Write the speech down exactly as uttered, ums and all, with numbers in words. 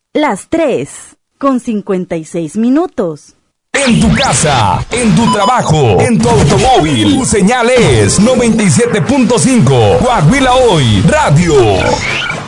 Las tres, con cincuenta y seis minutos. En tu casa, en tu trabajo, en tu automóvil, tu señal es noventa y siete punto cinco. Coahuila Hoy Radio.